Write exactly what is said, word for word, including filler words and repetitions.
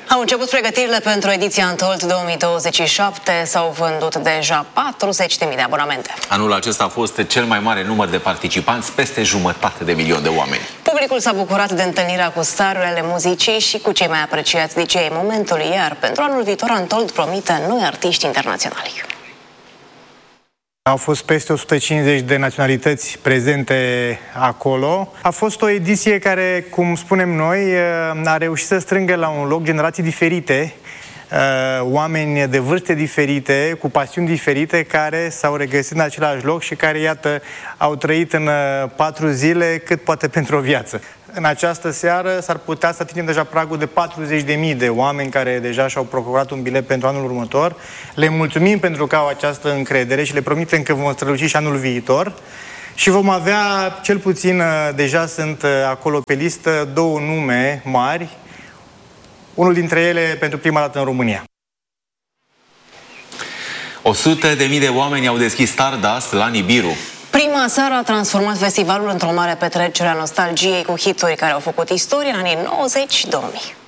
Au început pregătirile pentru ediția Untold două mii douăzeci și șapte, s-au vândut deja patruzeci de mii de abonamente. Anul acesta a fost cel mai mare număr de participanți, peste jumătate de milion de oameni. Publicul s-a bucurat de întâlnirea cu starurile muzicii și cu cei mai apreciați D J ai momentului, iar pentru anul viitor Untold promite noi artiști internaționali. Au fost peste o sută cincizeci de naționalități prezente acolo. A fost o ediție care, cum spunem noi, a reușit să strângă la un loc generații diferite, oameni de vârste diferite, cu pasiuni diferite, care s-au regăsit în același loc și care, iată, au trăit în patru zile cât poate pentru o viață. În această seară s-ar putea să atingem deja pragul de patruzeci de mii de oameni care deja și-au procurat un bilet pentru anul următor. Le mulțumim pentru că au această încredere și le promitem că vom străluci și anul viitor. Și vom avea, cel puțin, deja sunt acolo pe listă, două nume mari, unul dintre ele pentru prima dată în România. o sută de mii de oameni au deschis Stardust la Nibiru. Prima seară a transformat festivalul într-o mare petrecere a nostalgiei cu hituri care au făcut istorie în anii nouăzeci două mii.